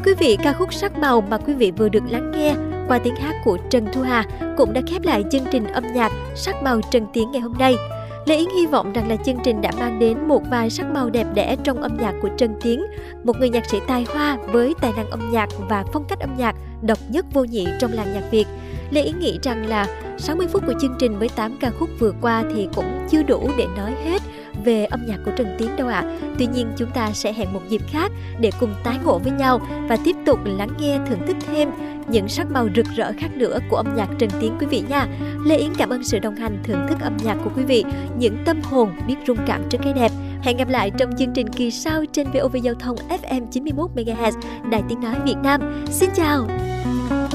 quý vị, ca khúc Sắc Màu mà quý vị vừa được lắng nghe qua tiếng hát của Trần Thu Hà cũng đã khép lại chương trình âm nhạc Sắc Màu Trần Tiến ngày hôm nay. Lê Yến hy vọng rằng là chương trình đã mang đến một vài sắc màu đẹp đẽ trong âm nhạc của Trần Tiến, một người nhạc sĩ tài hoa với tài năng âm nhạc và phong cách âm nhạc độc nhất vô nhị trong làng nhạc Việt. Lê Yến nghĩ rằng là 60 phút của chương trình với 8 ca khúc vừa qua thì cũng chưa đủ để nói hết về âm nhạc của Trần Tiến đâu ạ. Tuy nhiên chúng ta sẽ hẹn một dịp khác để cùng tái ngộ với nhau và tiếp tục lắng nghe thưởng thức thêm những sắc màu rực rỡ khác nữa của âm nhạc Trần Tiến quý vị nha. Lê Yến cảm ơn sự đồng hành thưởng thức âm nhạc của quý vị, những tâm hồn biết rung cảm trước cái đẹp. Hẹn gặp lại trong chương trình kỳ sau trên VOV Giao thông FM 91 MHz Đài Tiếng nói Việt Nam. Xin chào.